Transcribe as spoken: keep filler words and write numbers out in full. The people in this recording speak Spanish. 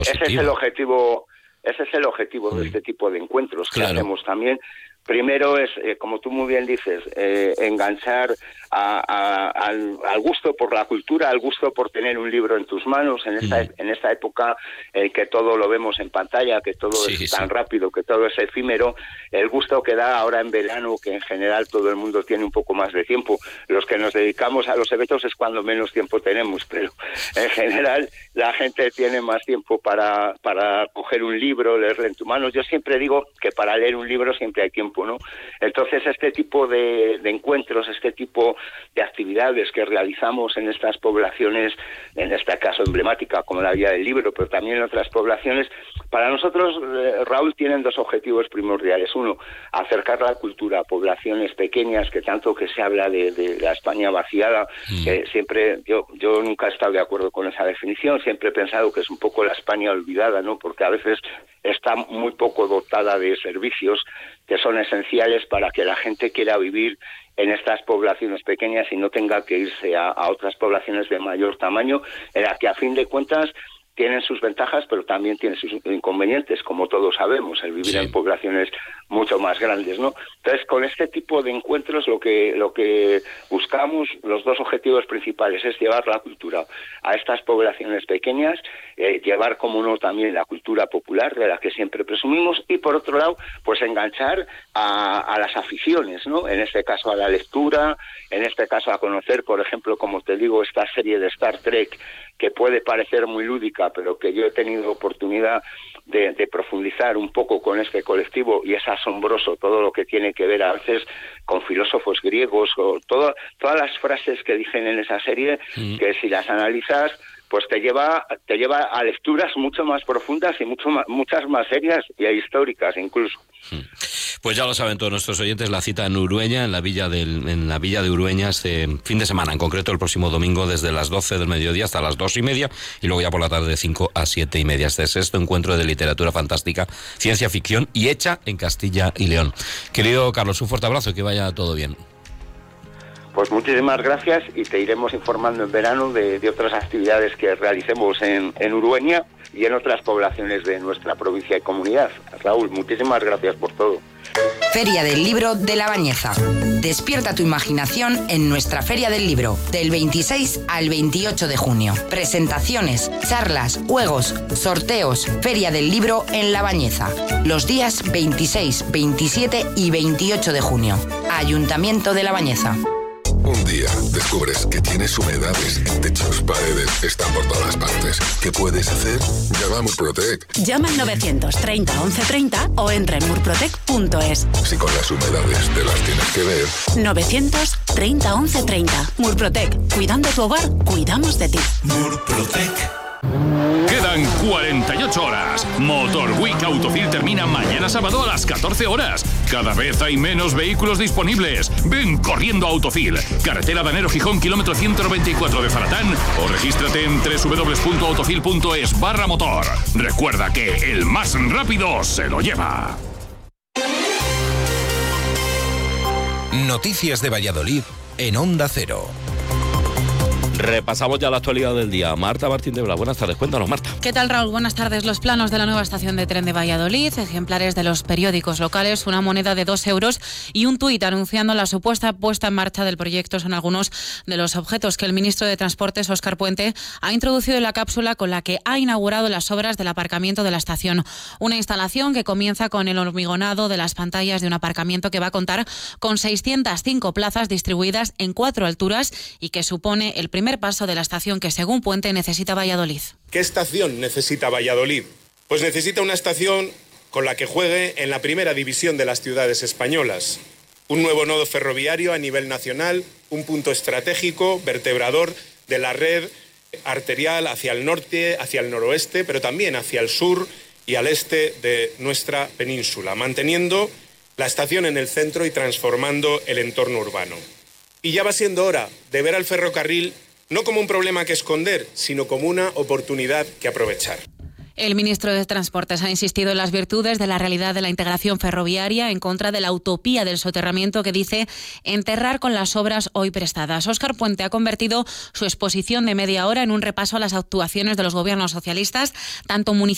ese es el objetivo, ese es el objetivo de este tipo de encuentros que claro. hacemos también. Primero es, eh, como tú muy bien dices, eh, enganchar a, a, al, al gusto por la cultura, al gusto por tener un libro en tus manos, en esta, mm. en esta época en eh, que todo lo vemos en pantalla, que todo sí, es tan sí. rápido, que todo es efímero, el gusto que da ahora en verano, que en general todo el mundo tiene un poco más de tiempo. Los que nos dedicamos a los eventos es cuando menos tiempo tenemos, pero en general la gente tiene más tiempo para, para coger un libro, leerlo en tus manos. Yo siempre digo que para leer un libro siempre hay tiempo, ¿no? Entonces este tipo de, de encuentros, este tipo de actividades que realizamos en estas poblaciones, en este caso emblemática como la Vía del Libro, pero también en otras poblaciones, para nosotros, eh, Raúl, tienen dos objetivos primordiales. Uno, acercar la cultura a poblaciones pequeñas, que tanto que se habla de, de la España vaciada, mm. que siempre, yo, yo nunca he estado de acuerdo con esa definición, siempre he pensado que es un poco la España olvidada, ¿no? Porque a veces está muy poco dotada de servicios que son esenciales para que la gente quiera vivir en estas poblaciones pequeñas y no tenga que irse a, a otras poblaciones de mayor tamaño, en las que a fin de cuentas tienen sus ventajas, pero también tienen sus inconvenientes, como todos sabemos, el vivir sí. en poblaciones mucho más grandes, ¿no? Entonces, con este tipo de encuentros lo que lo que buscamos, los dos objetivos principales es llevar la cultura a estas poblaciones pequeñas, eh, llevar, como no, también la cultura popular, de la que siempre presumimos, y por otro lado, pues enganchar a, a las aficiones, ¿no? En este caso a la lectura, en este caso a conocer, por ejemplo, como te digo, esta serie de Star Trek, que puede parecer muy lúdica, pero que yo he tenido oportunidad de, de profundizar un poco con este colectivo, y es asombroso todo lo que tiene que ver a veces con filósofos griegos, o todo, todas las frases que dicen en esa serie, mm. que si las analizas, pues te lleva te lleva a lecturas mucho más profundas y mucho más, muchas más serias y históricas incluso. Pues ya lo saben todos nuestros oyentes, la cita en Urueña, en la villa del, en la villa de Urueña, este fin de semana, en concreto el próximo domingo, desde las doce del mediodía hasta las dos y media, y luego ya por la tarde de cinco a siete y media. Este sexto encuentro de literatura fantástica, ciencia ficción y hecha en Castilla y León. Querido Carlos, un fuerte abrazo y que vaya todo bien. Pues muchísimas gracias, y te iremos informando en verano de, de otras actividades que realicemos en, en Urueña y en otras poblaciones de nuestra provincia y comunidad. Raúl, muchísimas gracias por todo. Feria del Libro de La Bañeza. Despierta tu imaginación en nuestra Feria del Libro, del veintiséis al veintiocho de junio. Presentaciones, charlas, juegos, sorteos. Feria del Libro en La Bañeza. Los días veintiséis, veintisiete y veintiocho de junio. Ayuntamiento de La Bañeza. Un día descubres que tienes humedades en techos, paredes, están por todas partes. ¿Qué puedes hacer? Llama a Murprotec. Llama al novecientos treinta once treinta o entra en murprotec punto es. Si con las humedades te las tienes que ver. novecientos treinta once treinta. Murprotec. Cuidando tu hogar, cuidamos de ti. Murprotec. Quedan cuarenta y ocho horas. Motor Week Autofil termina mañana sábado a las catorce horas. Cada vez hay menos vehículos disponibles. Ven corriendo a Autofil. Carretera Danero Gijón, kilómetro ciento noventa y cuatro de Zaratán, o regístrate en doble u doble u doble u punto autofil punto es barra motor. Recuerda que el más rápido se lo lleva. Noticias de Valladolid en Onda Cero. Repasamos ya la actualidad del día. Marta Martín de Blas, buenas tardes. Cuéntanos, Marta. ¿Qué tal, Raúl? Buenas tardes. Los planos de la nueva estación de tren de Valladolid, ejemplares de los periódicos locales, una moneda de dos euros y un tuit anunciando la supuesta puesta en marcha del proyecto son algunos de los objetos que el ministro de Transportes, Óscar Puente, ha introducido en la cápsula con la que ha inaugurado las obras del aparcamiento de la estación. Una instalación que comienza con el hormigonado de las pantallas de un aparcamiento que va a contar con seiscientas cinco plazas distribuidas en cuatro alturas y que supone el primer paso de la estación que, según Puente, necesita Valladolid. ¿Qué estación necesita Valladolid? Pues necesita una estación con la que juegue en la primera división de las ciudades españolas. Un nuevo nodo ferroviario a nivel nacional, un punto estratégico, vertebrador de la red arterial hacia el norte, hacia el noroeste, pero también hacia el sur y al este de nuestra península, manteniendo la estación en el centro y transformando el entorno urbano. Y ya va siendo hora de ver al ferrocarril no como un problema que esconder, sino como una oportunidad que aprovechar. El ministro de Transportes ha insistido en las virtudes de la realidad de la integración ferroviaria en contra de la utopía del soterramiento que dice enterrar con las obras hoy prestadas. Óscar Puente ha convertido su exposición de media hora en un repaso a las actuaciones de los gobiernos socialistas, tanto municipales